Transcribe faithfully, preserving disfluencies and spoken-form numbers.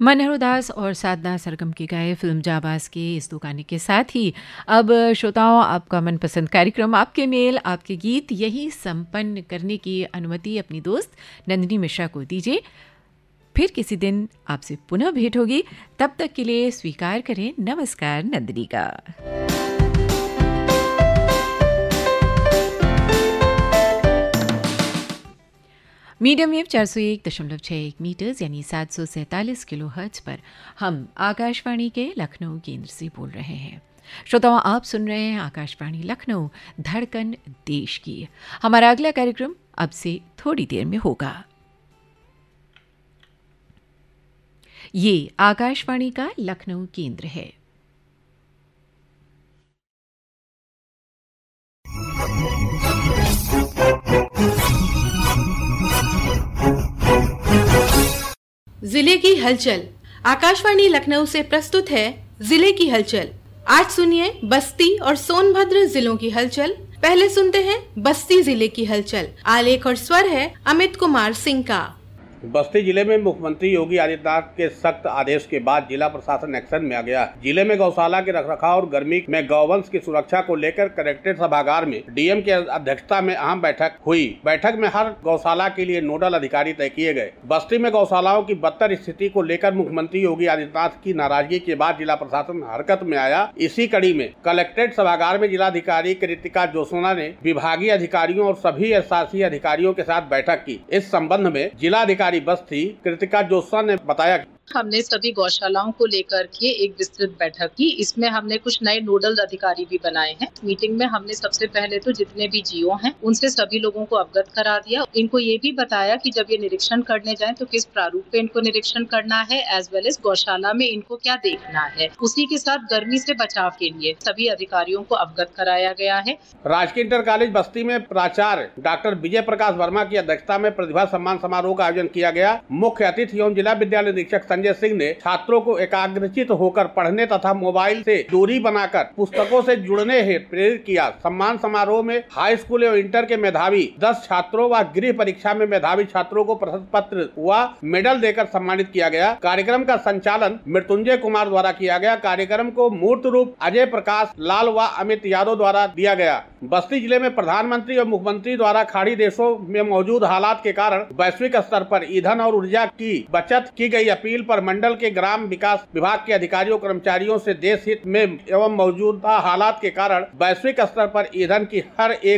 मनोहर दास और साधना सरगम की गाए फिल्म जाबाज के इस दो गाने के साथ ही अब श्रोताओं आपका मनपसंद कार्यक्रम आपके मेल आपके गीत यही संपन्न करने की अनुमति अपनी दोस्त नंदिनी मिश्रा को दीजिए। फिर किसी दिन आपसे पुनः भेंट होगी, तब तक के लिए स्वीकार करें नमस्कार नंदिनी का। मीडियम वेव चार सौ एक दशमलव छः एक मीटर्स यानी सात सौ सैंतालीस किलो हर्ट्ज पर हम आकाशवाणी के लखनऊ केंद्र से बोल रहे हैं। श्रोताओं आप सुन रहे हैं आकाशवाणी लखनऊ, धड़कन देश की। हमारा अगला कार्यक्रम अब से थोड़ी देर में होगा। ये आकाशवाणी का लखनऊ केंद्र है। जिले की हलचल आकाशवाणी लखनऊ से प्रस्तुत है जिले की हलचल। आज सुनिए बस्ती और सोनभद्र जिलों की हलचल। पहले सुनते हैं बस्ती जिले की हलचल। आलेख और स्वर है अमित कुमार सिंह का। बस्ती जिले में मुख्यमंत्री योगी आदित्यनाथ के सख्त आदेश के बाद जिला प्रशासन एक्शन में आ गया। जिले में गौशाला के रखरखाव और गर्मी में गौवंश की सुरक्षा को लेकर कलेक्ट्रेट सभागार में डीएम की अध्यक्षता में अहम बैठक हुई। बैठक में हर गौशाला के लिए नोडल अधिकारी तय किए गए। बस्ती में गौशालाओं की बदतर स्थिति को लेकर मुख्यमंत्री योगी आदित्यनाथ की नाराजगी के बाद जिला प्रशासन हरकत में आया। इसी कड़ी में कलेक्ट्रेट सभागार में जिलाधिकारी कृतिका जोशना ने विभागीय अधिकारियों और सभी शासकीय अधिकारियों के साथ बैठक की। इस संबंध में जिलाधिकारी बस्ती कृतिका जोशना ने बताया, हमने सभी गौशालाओं को लेकर के एक विस्तृत बैठक की। इसमें हमने कुछ नए नोडल अधिकारी भी बनाए हैं। मीटिंग में हमने सबसे पहले तो जितने भी जीओ हैं उनसे सभी लोगों को अवगत करा दिया। इनको ये भी बताया कि जब ये निरीक्षण करने जाएं तो किस प्रारूप पे इनको निरीक्षण करना है, एज वेल एज गौशाला में इनको क्या देखना है। उसी के साथ गर्मी से बचाव के लिए सभी अधिकारियों को अवगत कराया गया है। राजकीय इंटर कॉलेज बस्ती में प्राचार्य डॉक्टर विजय प्रकाश वर्मा की अध्यक्षता में प्रतिभा सम्मान समारोह का आयोजन किया गया। मुख्य अतिथि एवं जिला विद्यालय निरीक्षक संजय सिंह ने छात्रों को एकाग्रचित होकर पढ़ने तथा मोबाइल से दूरी बनाकर पुस्तकों से जुड़ने हेतु प्रेरित किया। सम्मान समारोह में हाई स्कूल एवं इंटर के मेधावी दस छात्रों व गृह परीक्षा में मेधावी छात्रों को प्रशस्ति पत्र व मेडल देकर सम्मानित किया गया। कार्यक्रम का संचालन मृत्युंजय कुमार द्वारा किया गया। कार्यक्रम को मूर्त रूप अजय प्रकाश लाल व अमित यादव द्वारा दिया गया। बस्ती जिले में प्रधानमंत्री और मुख्यमंत्री द्वारा खाड़ी देशों में मौजूद हालात के कारण वैश्विक स्तर पर ईंधन और ऊर्जा की बचत की गई अपील पर मंडल के ग्राम विकास विभाग के अधिकारियों कर्मचारियों से देश हित में एवं मौजूदा हालात के कारण वैश्विक स्तर पर ईंधन की हर एक